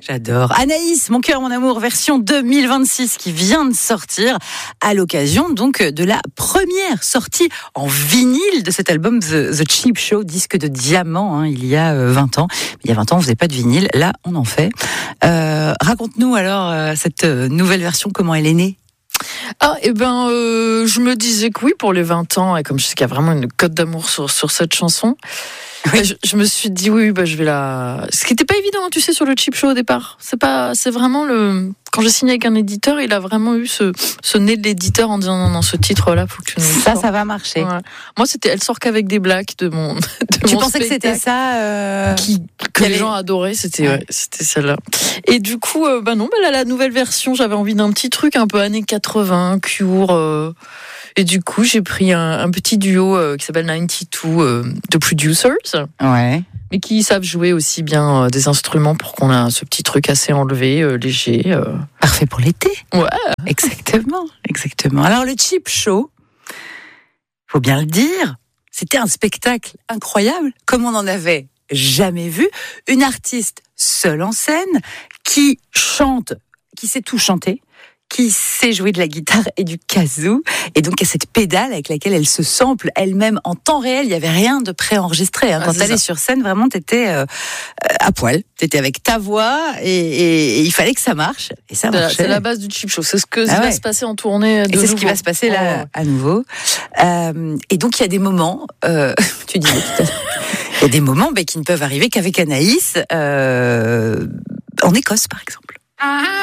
J'adore. Anaïs, Mon cœur, mon amour, version 2026 qui vient de sortir à l'occasion donc de la première sortie en vinyle de cet album The Cheap Show, disque de diamant, il y a 20 ans. Il y a 20 ans, on faisait pas de vinyle. Là, on en fait. Raconte-nous alors cette nouvelle version, comment elle est née? Je me disais que oui, pour les 20 ans, et comme je sais qu'il y a vraiment une cote d'amour sur cette chanson, oui. Je me suis dit je vais la... Ce qui n'était pas évident, tu sais, sur le Cheap Show au départ. C'est vraiment quand j'ai signé avec un éditeur, il a vraiment eu ce nez de l'éditeur en disant non, ce titre-là, faut que tu nous ça va marcher. Ouais. Moi, elle sort qu'avec des blagues de mon Tu pensais que c'était ça que les gens adoraient, c'était celle-là. Et du coup, là, la nouvelle version, j'avais envie d'un petit truc un peu années 80, Cure. Et du coup, j'ai pris un petit duo qui s'appelle 92 de producers. Ouais. Mais qui savent jouer aussi bien des instruments pour qu'on ait ce petit truc assez enlevé, léger. Parfait pour l'été. Ouais. Exactement. Alors, le Cheap Show, faut bien le dire, c'était un spectacle incroyable, comme on n'en avait jamais vu. Une artiste seule en scène, qui chante, qui sait tout chanter, qui sait jouer de la guitare et du kazoo, et donc il y a cette pédale avec laquelle elle se sample elle-même en temps réel. Il n'y avait rien de préenregistré. Quand tu allais sur scène, vraiment, tu étais à poil. Tu étais avec ta voix et il fallait que ça marche. Et ça marchait. C'est la base du Cheap Show. C'est ce que va se passer en tournée de nouveau. Et c'est ce qui va se passer là à nouveau. Et donc il y a des moments, tu disais tout à l'heure, il y a des moments qui ne peuvent arriver qu'avec Anaïs, en Écosse par exemple.